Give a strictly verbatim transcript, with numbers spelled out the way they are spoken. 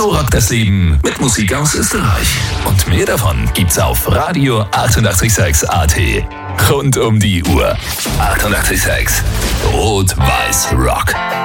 So rockt das Leben mit Musik aus Österreich. Und mehr davon gibt's auf Radio achtundachtzig Komma sechs A T. Rund um die Uhr. achtundachtzig Komma sechs Rot-Weiß Rock.